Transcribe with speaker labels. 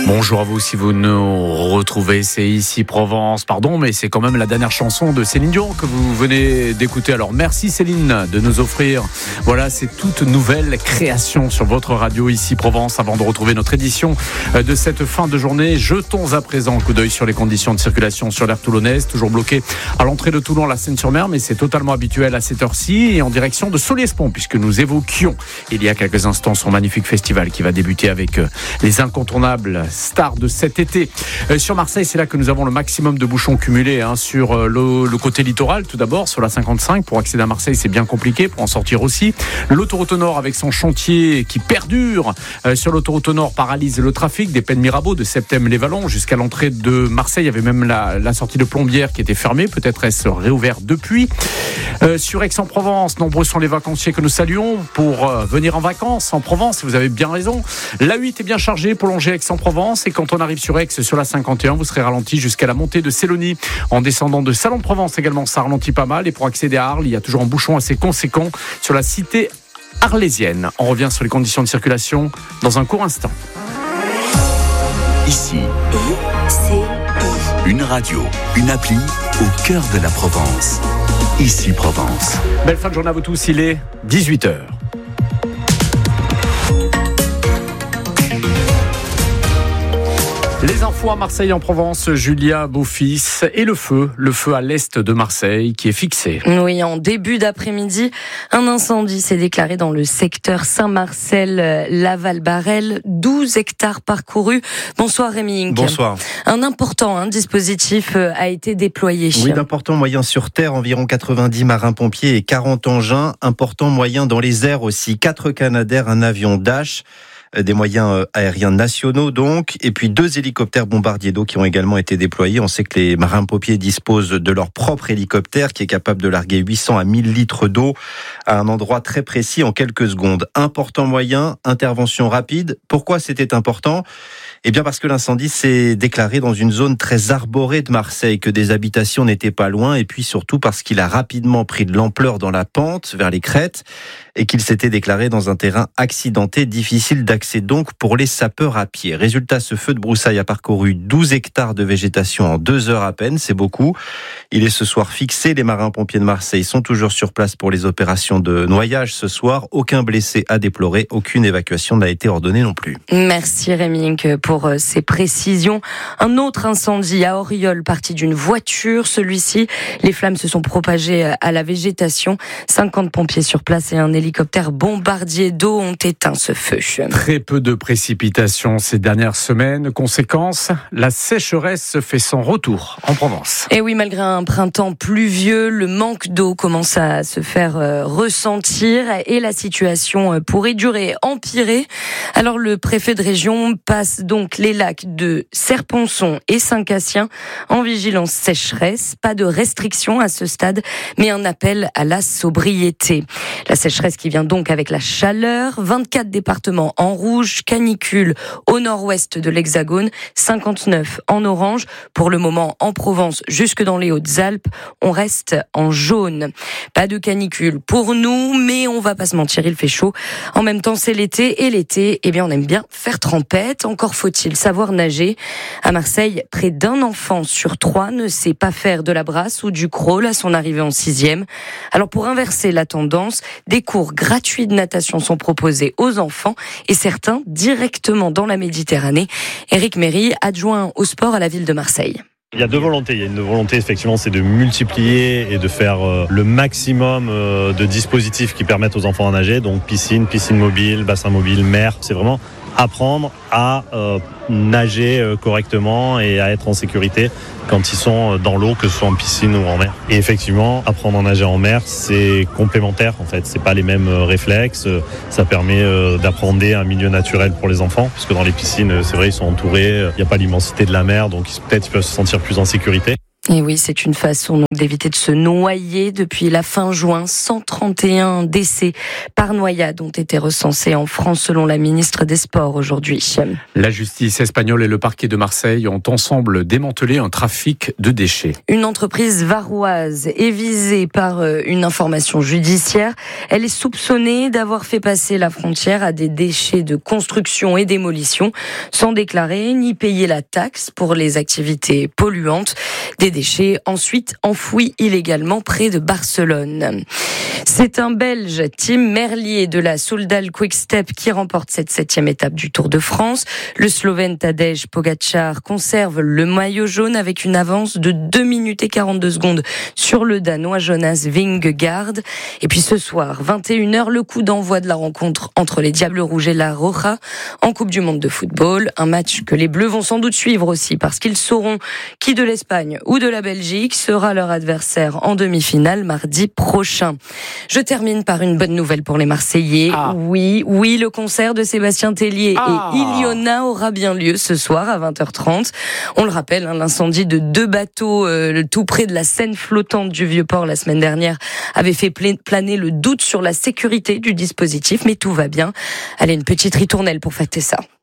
Speaker 1: Bonjour à vous, si vous nous retrouvez, c'est ici Provence, mais c'est quand même la dernière chanson de Céline Dion que vous venez d'écouter. Alors merci Céline de nous offrir, c'est toute nouvelle création sur votre radio ici Provence. Avant de retrouver notre édition de cette fin de journée, jetons à présent un coup d'œil sur les conditions de circulation sur l'aire toulonnaise, toujours bloqué à l'entrée de Toulon, la Seine-sur-Mer, mais c'est totalement habituel à cette heure-ci, et en direction de Solliès-Pont, puisque nous évoquions il y a quelques instants son magnifique festival qui va débuter avec les incontournables stars de cet été. Sur Marseille, c'est là que nous avons le maximum de bouchons cumulés sur le côté littoral. Tout d'abord, sur la 55, pour accéder à Marseille, c'est bien compliqué, pour en sortir aussi. L'autoroute Nord, avec son chantier qui perdure sur l'autoroute Nord, paralyse le trafic des Pennes Mirabeau, de Septem-les-Vallons jusqu'à l'entrée de Marseille. Il y avait même la sortie de Plombières qui était fermée, peut-être est-ce réouvert depuis. Sur Aix-en-Provence, nombreux sont les vacanciers que nous saluons pour venir en vacances en Provence. Vous avez bien raison. La 8 est bien chargée pour longer Aix-en-Provence, et quand on arrive sur Aix, sur la 51, vous serez ralenti jusqu'à la montée de Sélonie. En descendant de Salon-de-Provence également, ça ralentit pas mal. Et pour accéder à Arles, il y a toujours un bouchon assez conséquent sur la cité arlésienne. On revient sur les conditions de circulation dans un court instant.
Speaker 2: Ici, une radio, une appli au cœur de la Provence. Ici Provence.
Speaker 1: Belle fin de journée à vous tous, il est 18h. Les infos à Marseille en Provence, Julia Beaufils, et le feu à l'est de Marseille qui est fixé.
Speaker 3: Oui, en début d'après-midi, un incendie s'est déclaré dans le secteur Saint-Marcel-Laval-Barrel, 12 hectares parcourus. Bonsoir Rémi Inc.
Speaker 4: Bonsoir.
Speaker 3: Un important dispositif a été déployé.
Speaker 4: Oui, d'importants moyens sur terre, environ 90 marins-pompiers et 40 engins. Importants moyens dans les airs aussi, 4 Canadair, un avion Dash. Des moyens aériens nationaux donc, et puis 2 hélicoptères bombardiers d'eau qui ont également été déployés. On sait que les marins-pompiers disposent de leur propre hélicoptère qui est capable de larguer 800 à 1000 litres d'eau à un endroit très précis en quelques secondes. Important moyen, intervention rapide. Pourquoi c'était important ? Eh bien parce que l'incendie s'est déclaré dans une zone très arborée de Marseille, que des habitations n'étaient pas loin, et puis surtout parce qu'il a rapidement pris de l'ampleur dans la pente vers les crêtes et qu'il s'était déclaré dans un terrain accidenté, difficile d'accès donc pour les sapeurs à pied. Résultat, ce feu de broussailles a parcouru 12 hectares de végétation en 2 heures à peine, c'est beaucoup. Il est ce soir fixé, les marins-pompiers de Marseille sont toujours sur place pour les opérations de noyage ce soir. Aucun blessé à déplorer, aucune évacuation n'a été ordonnée non plus.
Speaker 3: Merci Rémi pour ces précisions. Un autre incendie à Auriol, parti d'une voiture. Celui-ci, les flammes se sont propagées à la végétation. 50 pompiers sur place et un hélicoptère bombardier d'eau ont éteint ce feu.
Speaker 1: Très peu de précipitations ces dernières semaines. Conséquence, la sécheresse fait son retour en Provence.
Speaker 3: Et oui, malgré un printemps pluvieux, le manque d'eau commence à se faire ressentir et la situation pourrait durer, empirer. Alors le préfet de région passe donc les lacs de Serponçon et Saint-Cassien en vigilance sécheresse. Pas de restrictions à ce stade, mais un appel à la sobriété. La sécheresse qui vient donc avec la chaleur. 24 départements en rouge, canicule au nord-ouest de l'Hexagone, 59 en orange. Pour le moment, en Provence, jusque dans les Hautes-Alpes, on reste en jaune. Pas de canicule pour nous, mais on va pas se mentir, il fait chaud. En même temps, c'est l'été, et l'été, on aime bien faire trempette. Encore faut-il savoir nager. À Marseille, près d'un enfant sur 3 ne sait pas faire de la brasse ou du crawl à son arrivée en 6e. Alors pour inverser la tendance, des cours gratuits de natation sont proposés aux enfants et certains directement dans la Méditerranée. Éric Méry, adjoint au sport à la ville de Marseille.
Speaker 5: Il y a 2 volontés. Il y a une volonté, effectivement, c'est de multiplier et de faire le maximum de dispositifs qui permettent aux enfants à nager. Donc piscine mobile, bassin mobile, mer. C'est vraiment apprendre à nager correctement et à être en sécurité quand ils sont dans l'eau, que ce soit en piscine ou en mer. Et effectivement, apprendre à nager en mer, c'est complémentaire en fait. C'est pas les mêmes réflexes. Ça permet d'apprendre un milieu naturel pour les enfants, puisque dans les piscines, c'est vrai, ils sont entourés. Il n'y a pas l'immensité de la mer, donc peut-être ils peuvent se sentir plus en sécurité.
Speaker 3: Et oui, c'est une façon donc d'éviter de se noyer. Depuis la fin juin, 131 décès par noyade ont été recensés en France selon la ministre des Sports aujourd'hui.
Speaker 1: La justice espagnole et le parquet de Marseille ont ensemble démantelé un trafic de déchets.
Speaker 3: Une entreprise varoise est visée par une information judiciaire. Elle est soupçonnée d'avoir fait passer la frontière à des déchets de construction et démolition sans déclarer ni payer la taxe pour les activités polluantes. Des déchets ensuite enfouis illégalement près de Barcelone. C'est un Belge, Tim Merlier de la Soudal Quick-Step qui remporte cette 7e étape du Tour de France. Le Slovène Tadej Pogačar conserve le maillot jaune avec une avance de 2 minutes et 42 secondes sur le Danois Jonas Vingegaard. Et puis ce soir, 21h, le coup d'envoi de la rencontre entre les Diables Rouges et la Roja en Coupe du Monde de football. Un match que les Bleus vont sans doute suivre aussi parce qu'ils sauront qui de l'Espagne ou de la Belgique sera leur adversaire en demi-finale mardi prochain. Je termine par une bonne nouvelle pour les Marseillais. Oui, le concert de Sébastien Tellier et Iliona aura bien lieu ce soir à 20h30. On le rappelle, l'incendie de 2 bateaux tout près de la Seine flottante du Vieux-Port la semaine dernière avait fait planer le doute sur la sécurité du dispositif, mais tout va bien. Allez, une petite ritournelle pour fêter ça.